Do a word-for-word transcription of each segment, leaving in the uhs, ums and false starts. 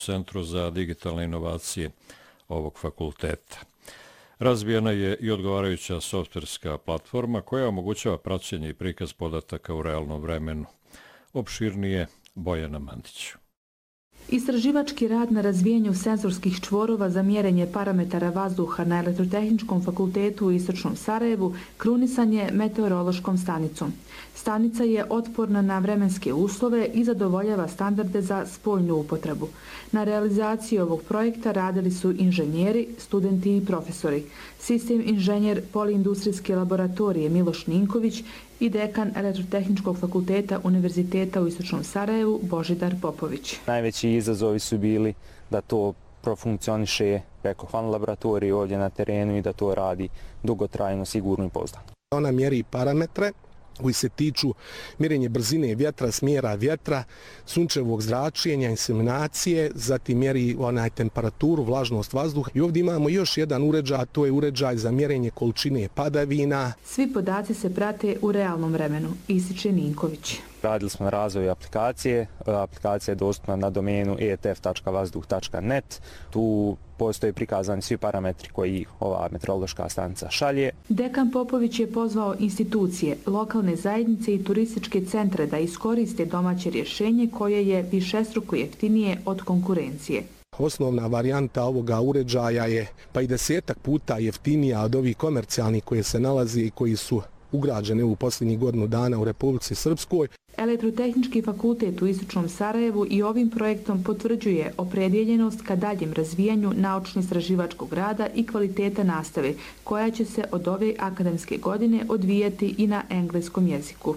Centru za digitalne inovacije ovog fakulteta. Razvijena je i odgovarajuća softverska platforma koja omogućava praćenje i prikaz podataka u realnom vremenu. Opširnije Bojana Mandić. Istraživački rad na razvijanju senzorskih čvorova za mjerenje parametara vazduha na Elektrotehničkom fakultetu u Istočnom Sarajevu krunisan je meteorološkom stanicom. Stanica je otporna na vremenske uslove i zadovoljava standarde za spoljnu upotrebu. Na realizaciji ovog projekta radili su inženjeri, studenti i profesori, sistem inženjer poliindustrijske laboratorije Miloš Ninković i dekan Elektrotehničkog fakulteta Univerziteta u Istočnom Sarajevu Božidar Popović. Najveći izazovi su bili da to profunkcioniše preko hladne laboratorije ovdje na terenu i da to radi dugotrajno, sigurno i pouzdano. Ona mjeri parametre koji se tiču mjerenje brzine vjetra, smjera vjetra, sunčevog zračenja, inseminacije, zatim mjeri onaj temperaturu, vlažnost vazduha. I ovdje imamo još jedan uređaj, a to je uređaj za mjerenje količine padavina. Svi podaci se prate u realnom vremenu, ističe Ninković. Radili smo na razvoju aplikacije. Aplikacija je dostupna na domenu e t f tačka vazduh tačka net. Tu postoje prikazani svi parametri koji ova meteorološka stanica šalje. Dekan Popović je pozvao institucije, lokalne zajednice i turističke centre da iskoriste domaće rješenje koje je višestruko jeftinije od konkurencije. Osnovna varijanta ovoga uređaja je pa i desetak puta jeftinija od ovih komercijalnih koje se nalaze i koji su ugrađene u posljednjih godinu dana u Republici Srpskoj. Elektrotehnički fakultet u Istočnom Sarajevu i ovim projektom potvrđuje opredjeljenost ka daljem razvijanju naučno-istraživačkog rada i kvaliteta nastave, koja će se od ove akademske godine odvijati i na engleskom jeziku.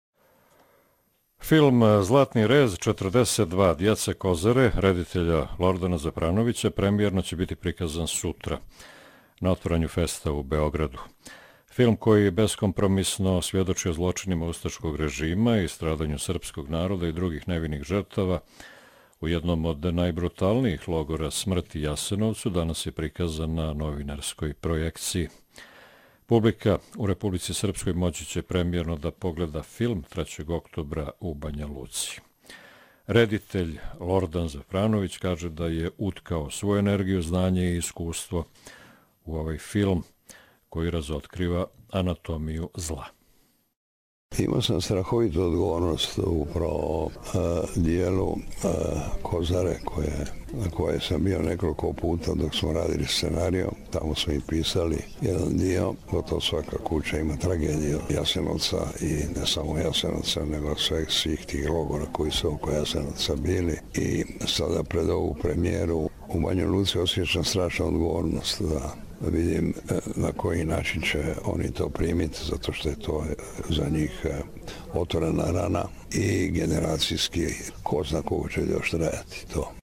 Film Zlatni rez četrdeset dva djece Kozare, reditelja Lordana Zapranovića, premijerno će biti prikazan sutra na otvaranju festa u Beogradu. Film koji beskompromisno svjedoči o zločinima ustaškog režima i stradanju srpskog naroda i drugih nevinih žrtava u jednom od najbrutalnijih logora smrti Jasenovcu danas je prikazan na novinarskoj projekciji. Publika u Republici Srpskoj moći će premijerno da pogleda film trećeg oktobra u Banja Luci. Reditelj Lordan Zapranović kaže da je utkao svoju energiju, znanje i iskustvo u ovaj film koji razotkriva anatomiju zla. Imao sam strahovitu odgovornost upravo uh, dijelu uh, Kozare koje, na koje sam bio nekoliko puta dok smo radili scenario. Tamo smo i pisali jedan dio. Gotovo svaka kuća ima tragediju Jasenovca i ne samo Jasenovca, nego sve, svih tih logora koji su oko Jasenovca bili. I sada pred ovu premijeru u Banju Luci osjećam strašnu odgovornost da vidim na koji način će oni to primiti, zato što je to za njih otvorena rana i generacijski ko zna koliko će još trajati to.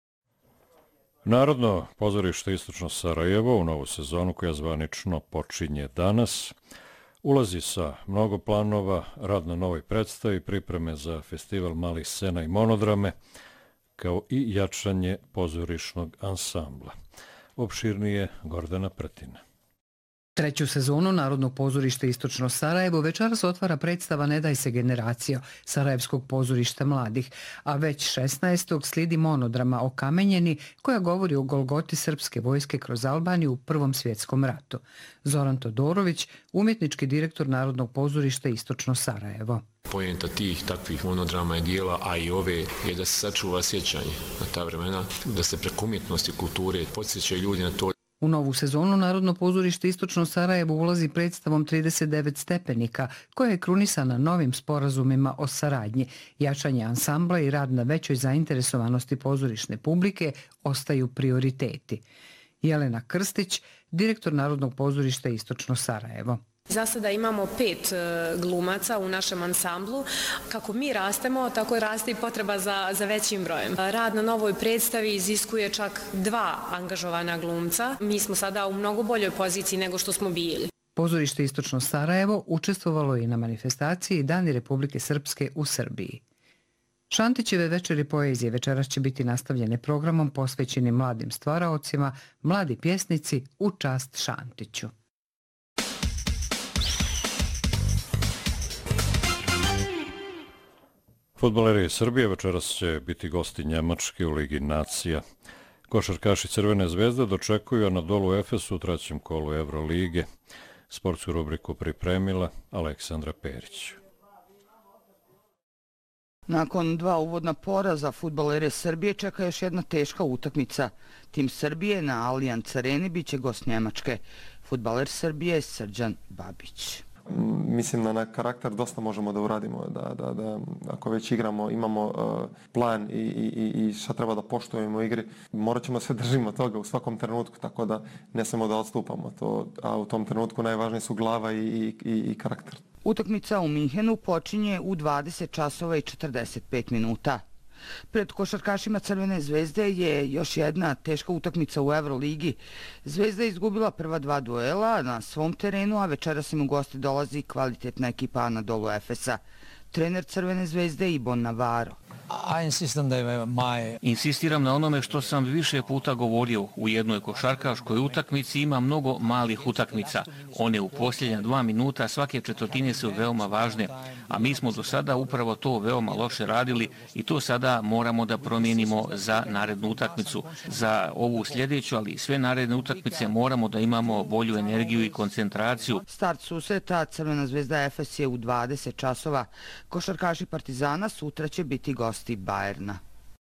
Narodno pozorište Istočno Sarajevo u novu sezonu koja zvanično počinje danas ulazi sa mnogo planova, rad na novoj predstavi, pripreme za festival malih scena i monodrame, kao i jačanje pozorišnog ansambla. Opširnije Gordana Pretina. Treću sezonu Narodnog pozorišta Istočno Sarajevo večeras otvara predstava Ne daj se generacijo Sarajevskog pozorišta mladih, a već šesnaestog slijedi monodrama Okamenjeni koja govori o golgoti srpske vojske kroz Albaniju u Prvom svjetskom ratu. Zoran Todorović, umjetnički direktor Narodnog pozorišta Istočno Sarajevo. Poenta tih takvih monodrama i dijela, a i ove, je da se sačuva sjećanje na ta vremena, da se preko umjetnosti kulture podsjećaju ljudi na to. U novu sezonu Narodno pozorište Istočno Sarajevo ulazi predstavom trideset devet stepenika, koja je krunisana novim sporazumima o saradnji. Jačanje ansambla i rad na većoj zainteresovanosti pozorišne publike ostaju prioriteti. Jelena Krstić, direktor Narodnog pozorišta Istočno Sarajevo. Za sada imamo pet glumaca u našem ansamblu. Kako mi rastemo, tako raste i potreba za, za većim brojem. Rad na novoj predstavi iziskuje čak dva angažovana glumca. Mi smo sada u mnogo boljoj poziciji nego što smo bili. Pozorište Istočno Sarajevo učestvovalo i na manifestaciji Dani Republike Srpske u Srbiji. Šantićeve večeri poezije večeras će biti nastavljene programom posvećenim mladim stvaraocima, mladi pjesnici u čast Šantiću. Fudbaleri Srbije večeras će biti gosti Njemačke u Ligi nacija. Košarkaši Crvene zvezde dočekuju Anadolu Efes u trećem kolu Evrolige. Sportsku rubriku pripremila Aleksandra Perić. Nakon dva uvodna poraza fudbalere Srbije čeka još jedna teška utakmica. Tim Srbije na Allianz Areni biće gost Njemačke. Fudbaler Srbije Srđan Babić. Mislim da na karakter dosta možemo da uradimo, da, da, da ako već igramo, imamo uh, plan i, i, i šta treba da poštujemo u igri, morat ćemo se držimo toga u svakom trenutku, tako da ne samo da odstupamo to, a u tom trenutku najvažnije su glava i, i, i, i karakter. Utakmica u Minhenu počinje u dvadeset časova i četrdeset pet minuta. Pred košarkašima Crvene zvezde je još jedna teška utakmica u Evroligi. Zvezda je izgubila prva dva duela na svom terenu, a večeras im u gosti dolazi kvalitetna ekipa Anadolu Efesa. Trener Crvene zvezde Ibon Navarro. Insistiram na onome što sam više puta govorio. U jednoj košarkaškoj utakmici ima mnogo malih utakmica. One u posljednja dva minuta svake četvrtine su veoma važne, a mi smo do sada upravo to veoma loše radili i to sada moramo da promijenimo za narednu utakmicu. Za ovu sljedeću, ali sve naredne utakmice moramo da imamo bolju energiju i koncentraciju. Start susreta Crvena zvezda Efes je u dvadeset časova. Košarkaši Partizana sutra će biti gosti Bajerna.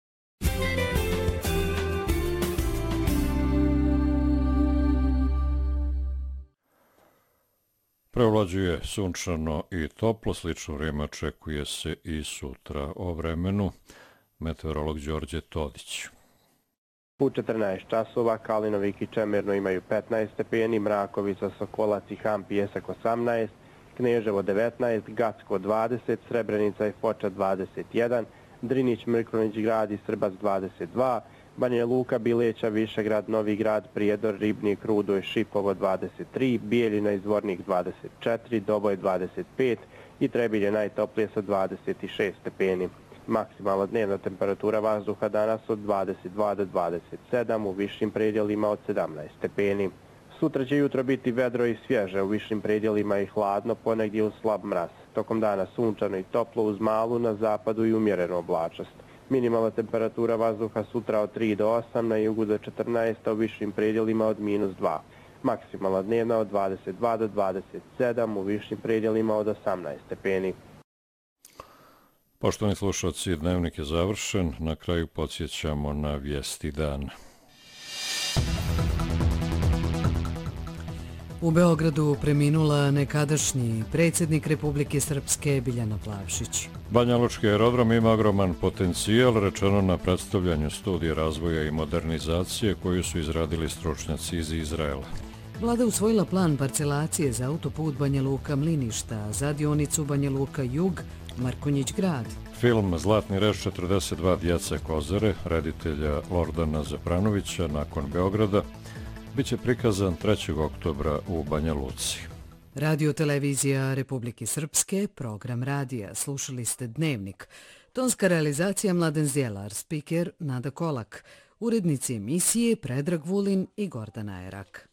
Prevlađuje sunčano i toplo, slično vrijeme očekuje se i sutra. O vremenu meteorolog Đorđe Todić. U četrnaest časova Kalinovik i Čemerno imaju petnaest stepeni, Mrakovica, Sokolac i Ham Pijesak osamnaest, Kneževo devetnaest, Gacko dvadeset, Srebrenica i Foča dvadeset jedan, Drinić, Mrkonjić grad i Srbac dvadeset dva, Banja Luka, Bileća, Višegrad, Novi grad, Prijedor, Ribnik, Rudo i Šipovo dvadeset tri, Bijeljina i Zvornik dvadeset četiri, Doboj dvadeset pet i Trebinje najtoplije sa dvadeset šest stepeni. Maksimalna dnevna temperatura vazduha danas od dvadeset dva do dvadeset sedam, u višim predjelima od sedamnaest stepeni. Sutra će jutro biti vedro i svježe, u višim predjelima i hladno, ponegdje uz slab mraz. Tokom dana sunčano i toplo uz malu na zapadu i umjerenu oblačnost. Minimalna temperatura vazduha sutra od tri do osam, na jugu do četrnaest, a u višim predjelima od minus dva. Maksimalna dnevna od dvadeset dva do dvadeset sedam, u višim predjelima od osamnaest stepeni. Poštovani slušalci, dnevnik je završen. Na kraju podsjećamo na vijesti dana. U Beogradu preminula nekadašnji predsjednik Republike Srpske Biljana Plavšić. Banja Lučki aerodrom ima ogroman potencijal, rečeno na predstavljanju studije razvoja i modernizacije koju su izradili stručnjaci iz Izraela. Vlada usvojila plan parcelacije za autoput Banja Luka Mliništa, za dionicu Banja Luka Jug, Markonjić grad. Film Zlatni rez četrdeset dva Djece Kozare, reditelja Lordana Zapranovića, nakon Beograda, biće prikazan trećeg oktobra u Banja Luci. Radio televizija Republike Srpske, program radija. Slušali ste Dnevnik. Tonska realizacija Mladen Zjelar, spiker Nada Kolak, urednici emisije Predrag Vulin i Gordana Erak.